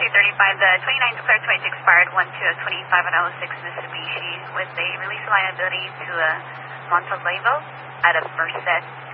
335, the 29 declared 22 expired 1 to 25 and 06 Mitsubishi with a release liability to Montelevo out of Merced.